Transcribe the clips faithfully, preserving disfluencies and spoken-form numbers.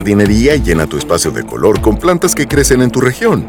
jardinería y llena tu espacio de color con plantas que crecen en tu región.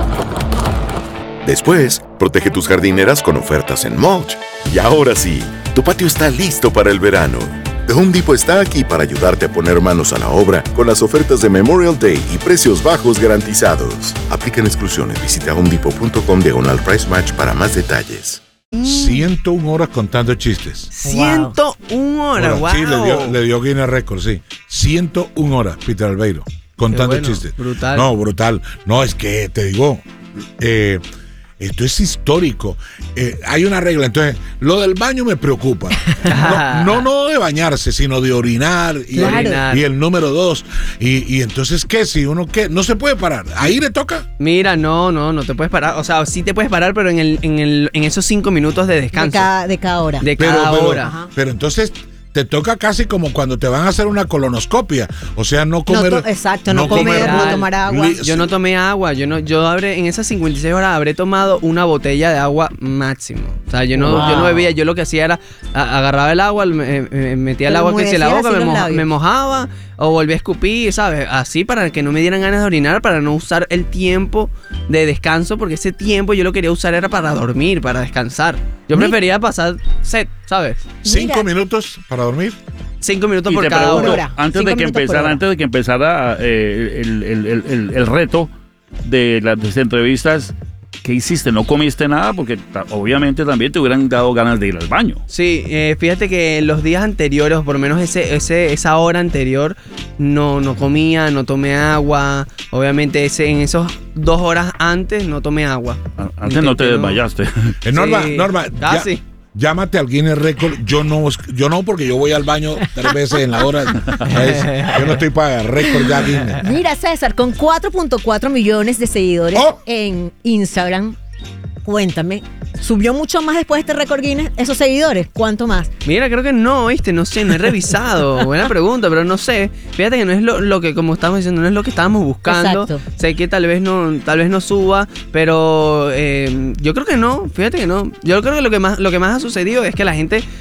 Después, protege tus jardineras con ofertas en mulch. Y ahora sí, tu patio está listo para el verano. The Home Depot está aquí para ayudarte a poner manos a la obra con las ofertas de Memorial Day y precios bajos garantizados. Aplican exclusiones. Visita homedepot.com diagonal price match para más detalles. ciento una horas contando chistes. ciento una horas, wow. Sí, le dio, le dio Guinness Record, sí. ciento una horas, Peter Albeiro, contando bueno, chistes. Brutal. No, brutal. No, es que te digo, eh, esto es histórico. Eh, hay una regla, entonces, lo del baño me preocupa. No, no, no de bañarse, sino de orinar. Y, Claro. y el número dos. Y, y entonces, ¿qué? Si uno, ¿qué? No se puede parar. Ahí le toca. Mira, no, no, no te puedes parar. O sea, sí te puedes parar, pero en el, en el, en esos cinco minutos de De descanso. cada, de cada hora. De Pero, cada pero, hora. Ajá. pero entonces te toca casi como cuando te van a hacer una colonoscopia. O sea, no No comer. to- exacto, no, comer, comer no tomar agua. li- Yo no tomé agua, yo no, yo habré, en esas cincuenta y seis horas habré tomado una botella de agua máximo. O sea, yo no, Wow. yo no bebía, yo lo que hacía era a- agarraba el agua, me, me- metía el Te agua que si en la humedecías boca, así me, los moja- labios. me mojaba o volví a escupir, ¿sabes? Así para que no me dieran ganas de orinar, para no usar el tiempo de descanso, porque ese tiempo yo lo quería usar era para dormir, para descansar. Yo Mi- prefería pasar set, ¿sabes? Cinco Mira. minutos para dormir. Cinco minutos Y por te cada pregunto, hora. hora. antes Cinco de que minutos por empezara, hora. antes de que empezara eh, el, el- el- el- el reto de las, de las entrevistas, ¿qué hiciste? ¿No comiste nada? Porque ta- obviamente también te hubieran dado ganas de ir al baño. Sí, eh, fíjate que los días anteriores, por lo menos ese, ese, esa hora anterior, no, no comía, no tomé agua. Obviamente ese, en esos dos horas antes no tomé agua. A- Antes no te Intenté no- desmayaste. Eh, Norma, Sí, Norma, ya- casi. llámate al Guinness Record. Yo no, yo no, porque yo voy al baño tres veces en la hora. ¿Sabes? Yo no estoy para récord ya Guinness. Mira, César, con cuatro punto cuatro millones de seguidores Oh. en Instagram, cuéntame, ¿subió mucho más después de este récord Guinness esos seguidores? ¿Cuánto más? Mira, creo que no, ¿viste? No sé, no he revisado. Buena pregunta, pero no sé. Fíjate que no es lo, lo que, como estamos diciendo, no es lo que estábamos buscando. Exacto. Sé que tal vez no, tal vez no suba, pero eh, yo creo que no. Fíjate que no. Yo creo que lo que más, lo que más ha sucedido es que la gente